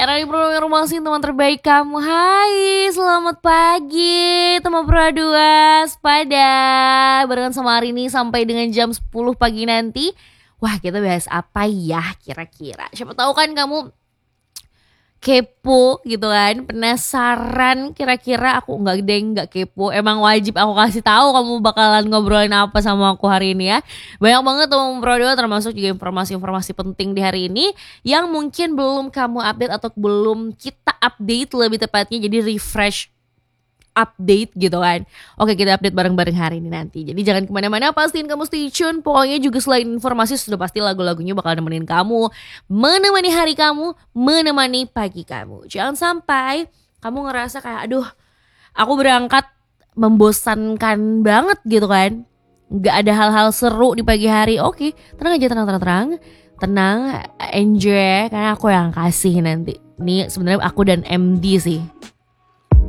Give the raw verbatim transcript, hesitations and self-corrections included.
Era informasi teman terbaik kamu. Hai, selamat pagi teman Pro dua Waspada. Barengan sama hari ini sampai dengan jam sepuluh pagi nanti. Wah, kita bahas apa ya kira-kira? Siapa tahu kan kamu kepo gitu kan, penasaran kira-kira aku nggak deng nggak kepo, emang wajib aku kasih tahu kamu bakalan ngobrolin apa sama aku hari ini ya. Banyak banget teman Pro dua, termasuk juga informasi-informasi penting di hari ini yang mungkin belum kamu update atau belum kita update lebih tepatnya, jadi refresh update gitu kan. Oke, kita update bareng-bareng hari ini nanti. Jadi jangan kemana-mana, pastiin kamu stay tune. Pokoknya juga selain informasi, sudah pasti lagu-lagunya bakal nemenin kamu, menemani hari kamu, menemani pagi kamu. Jangan sampai kamu ngerasa kayak aduh, aku berangkat membosankan banget gitu kan, gak ada hal-hal seru di pagi hari. Oke, tenang aja, tenang, tenang, tenang, tenang, enjoy, karena aku yang kasih nanti. Nih sebenarnya aku dan M D sih